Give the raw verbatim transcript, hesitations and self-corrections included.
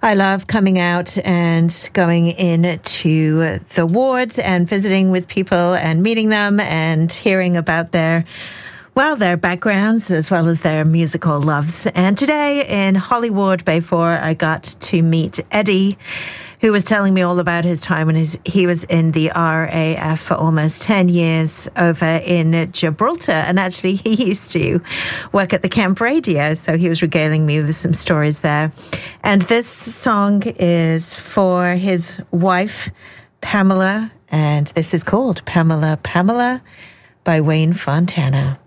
I love coming out and going into the wards and visiting with people and meeting them and hearing about their, well, their backgrounds as well as their musical loves. And today in Hollywood Bay four, I got to meet Eddie, who was telling me all about his time when his, he was in the R A F for almost ten years over in Gibraltar. And actually, he used to work at the camp radio, so he was regaling me with some stories there. And this song is for his wife, Pamela, and this is called Pamela, Pamela by Wayne Fontana.